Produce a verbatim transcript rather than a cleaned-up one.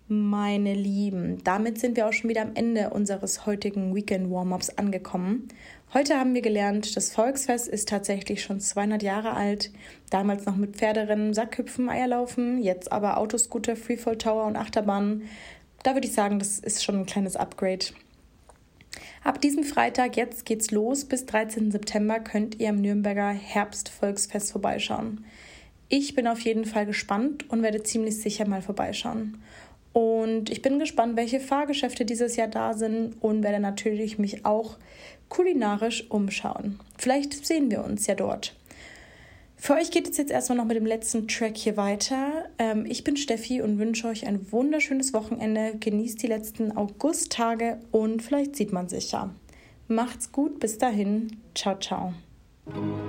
Meine Lieben, damit sind wir auch schon wieder am Ende unseres heutigen Weekend-Warm-Ups angekommen. Heute haben wir gelernt, das Volksfest ist tatsächlich schon zweihundert Jahre alt. Damals noch mit Pferderennen, Sackhüpfen, Eierlaufen, jetzt aber Autoscooter, Freefall Tower und Achterbahn. Da würde ich sagen, das ist schon ein kleines Upgrade. Ab diesem Freitag, jetzt geht's los, bis dreizehnten September könnt ihr am Nürnberger Herbstvolksfest vorbeischauen. Ich bin auf jeden Fall gespannt und werde ziemlich sicher mal vorbeischauen. Und ich bin gespannt, welche Fahrgeschäfte dieses Jahr da sind und werde natürlich mich auch kulinarisch umschauen. Vielleicht sehen wir uns ja dort. Für euch geht es jetzt erstmal noch mit dem letzten Track hier weiter. Ähm, ich bin Steffi und wünsche euch ein wunderschönes Wochenende. Genießt die letzten Augusttage und vielleicht sieht man sich ja. Macht's gut, bis dahin. Ciao, ciao.